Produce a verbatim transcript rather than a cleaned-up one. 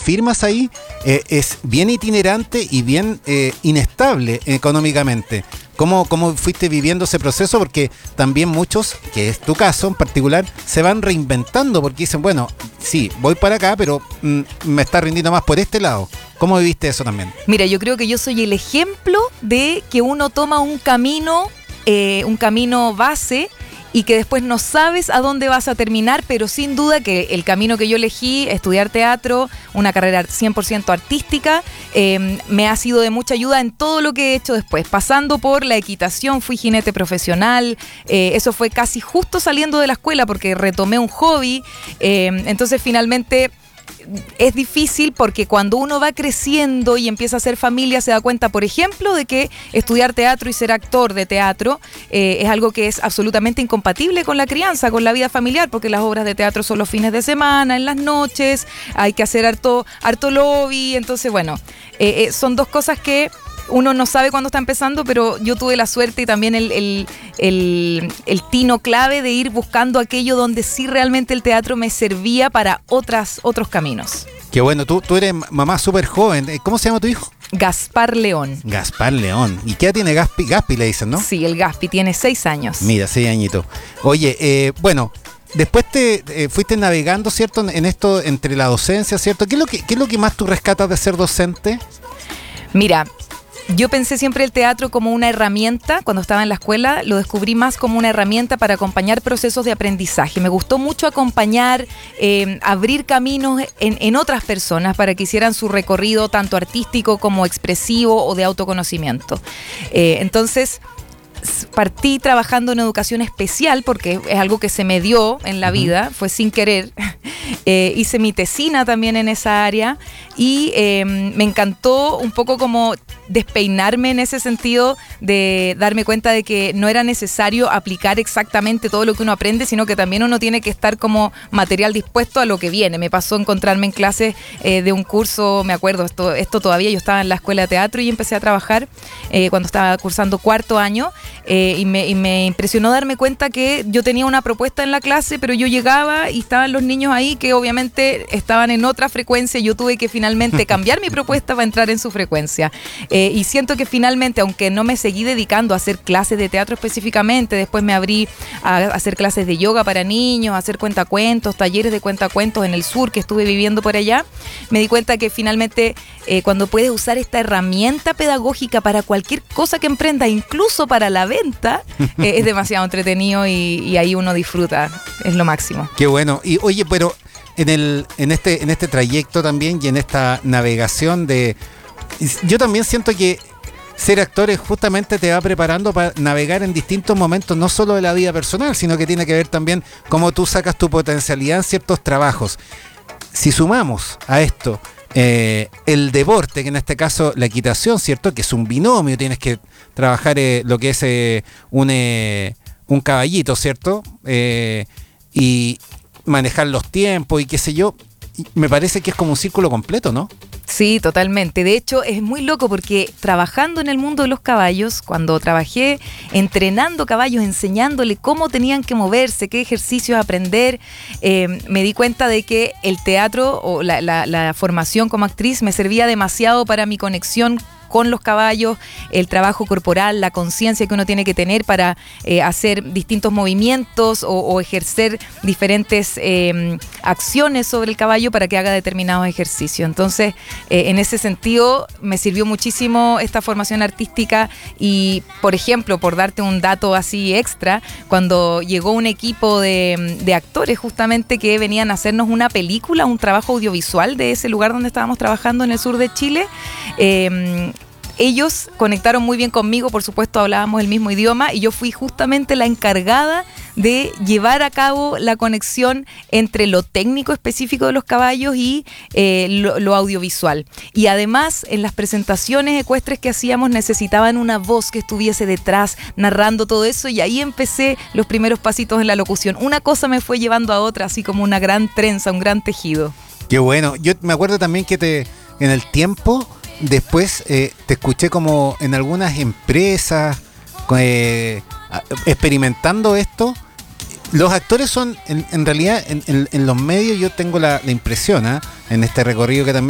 firmas ahí eh, es bien itinerante y bien eh, inestable económicamente. ¿Cómo, ¿Cómo fuiste viviendo ese proceso? Porque también muchos, que es tu caso en particular, se van reinventando porque dicen, bueno, sí, voy para acá, pero mm, me está rindiendo más por este lado. ¿Cómo viviste eso también? Mira, yo creo que yo soy el ejemplo de que uno toma un camino, eh, un camino base, y que después no sabes a dónde vas a terminar, pero sin duda que el camino que yo elegí, estudiar teatro, una carrera cien por ciento artística, eh, me ha sido de mucha ayuda en todo lo que he hecho después, pasando por la equitación, fui jinete profesional, eh, eso fue casi justo saliendo de la escuela porque retomé un hobby, eh, entonces finalmente es difícil porque cuando uno va creciendo y empieza a hacer familia se da cuenta, por ejemplo, de que estudiar teatro y ser actor de teatro eh, es algo que es absolutamente incompatible con la crianza, con la vida familiar, porque las obras de teatro son los fines de semana, en las noches, hay que hacer harto, harto lobby, entonces bueno, eh, eh, son dos cosas que uno no sabe cuándo está empezando, pero yo tuve la suerte y también el, el, el, el tino clave de ir buscando aquello donde sí realmente el teatro me servía para otras, otros caminos. Qué bueno, tú, tú eres mamá súper joven. ¿Cómo se llama tu hijo? Gaspar León. Gaspar León. ¿Y qué edad tiene Gaspi? Gaspi le dicen, ¿no? Sí, el Gaspi tiene seis años. Mira, seis añitos. Oye, eh, bueno... Después te eh, fuiste navegando, ¿cierto? En esto, entre la docencia, ¿cierto? ¿Qué es lo que, qué es lo que más tú rescatas de ser docente? Mira, yo pensé siempre el teatro como una herramienta. Cuando estaba en la escuela lo descubrí más como una herramienta para acompañar procesos de aprendizaje. Me gustó mucho acompañar, eh, abrir caminos en, en otras personas para que hicieran su recorrido tanto artístico como expresivo o de autoconocimiento. Eh, entonces... partí trabajando en educación especial porque es algo que se me dio en la vida, fue sin querer. Eh, hice mi tesina también en esa área y eh, me encantó un poco como despeinarme en ese sentido de darme cuenta de que no era necesario aplicar exactamente todo lo que uno aprende, sino que también uno tiene que estar como material dispuesto a lo que viene. Me pasó encontrarme en clases eh, de un curso, me acuerdo, esto, esto todavía yo estaba en la escuela de teatro y empecé a trabajar eh, cuando estaba cursando cuarto año eh, y, me, y me impresionó darme cuenta que yo tenía una propuesta en la clase, pero yo llegaba y estaban los niños ahí que obviamente estaban en otra frecuencia y yo tuve que finalmente cambiar mi propuesta para entrar en su frecuencia. Eh, y siento que finalmente, aunque no me seguí dedicando a hacer clases de teatro específicamente, después me abrí a hacer clases de yoga para niños, a hacer cuentacuentos, talleres de cuentacuentos en el sur, que estuve viviendo por allá, me di cuenta que finalmente eh, cuando puedes usar esta herramienta pedagógica para cualquier cosa que emprenda, incluso para la venta, eh, es demasiado entretenido y, y ahí uno disfruta, es lo máximo. Qué bueno. Y oye, pero en el en este en este trayecto también y en esta navegación de... Yo también siento que ser actor justamente te va preparando para navegar en distintos momentos, no solo de la vida personal, sino que tiene que ver también cómo tú sacas tu potencialidad en ciertos trabajos. Si sumamos a esto eh, el deporte, que en este caso la equitación, ¿cierto? Que es un binomio, tienes que trabajar eh, lo que es eh, un, eh, un caballito, ¿cierto? Eh, y manejar los tiempos y qué sé yo. Me parece que es como un círculo completo, ¿no? Sí, totalmente. De hecho, es muy loco porque trabajando en el mundo de los caballos, cuando trabajé entrenando caballos, enseñándole cómo tenían que moverse, qué ejercicios aprender, eh, me di cuenta de que el teatro o la, la, la formación como actriz me servía demasiado para mi conexión con los caballos, el trabajo corporal, la conciencia que uno tiene que tener para eh, hacer distintos movimientos o, o ejercer diferentes eh, acciones sobre el caballo para que haga determinados ejercicios. Entonces, eh, en ese sentido, me sirvió muchísimo esta formación artística y, por ejemplo, por darte un dato así extra, cuando llegó un equipo de, de actores justamente que venían a hacernos una película, un trabajo audiovisual de ese lugar donde estábamos trabajando en el sur de Chile, eh, ellos conectaron muy bien conmigo, por supuesto hablábamos el mismo idioma y yo fui justamente la encargada de llevar a cabo la conexión entre lo técnico específico de los caballos y eh, lo, lo audiovisual. Y además en las presentaciones ecuestres que hacíamos necesitaban una voz que estuviese detrás narrando todo eso y ahí empecé los primeros pasitos en la locución. Una cosa me fue llevando a otra, así como una gran trenza, un gran tejido. Qué bueno. Yo me acuerdo también que te en el tiempo... Después eh, te escuché como en algunas empresas eh, experimentando esto. Los actores son, en, en realidad, en, en, en los medios yo tengo la, la impresión, ¿eh? En este recorrido que también